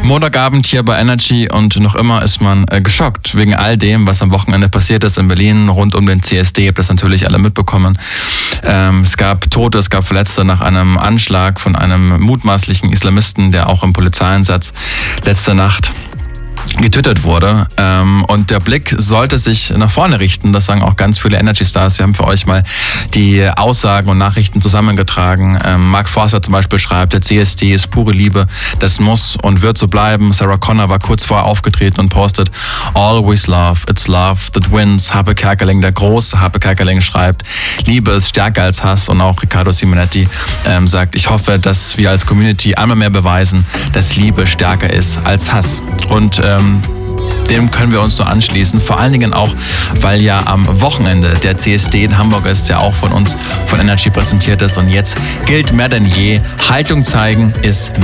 Montagabend hier bei Energy und noch immer ist man geschockt wegen all dem, was am Wochenende passiert ist in Berlin rund um den CSD. Ihr habt das natürlich alle mitbekommen. Es gab Tote, es gab Verletzte nach einem Anschlag von einem mutmaßlichen Islamisten, der auch im Polizeieinsatz letzte Nacht getötet wurde. Und der Blick sollte sich nach vorne richten. Das sagen auch ganz viele Energy-Stars. Wir haben für euch mal die Aussagen und Nachrichten zusammengetragen. Mark Forster zum Beispiel schreibt, der CSD ist pure Liebe. Das muss und wird so bleiben. Sarah Connor war kurz vorher aufgetreten und postet, Always love, it's love that wins. Happe Kerkeling, der große Happe Kerkeling schreibt, Liebe ist stärker als Hass. Und auch Riccardo Simonetti sagt, ich hoffe, dass wir als Community einmal mehr beweisen, dass Liebe stärker ist als Hass. Und dem können wir uns nur anschließen. Vor allen Dingen auch, weil ja am Wochenende der CSD in Hamburg ist, der auch von uns, von Energy präsentiert ist. Und jetzt gilt mehr denn je, Haltung zeigen ist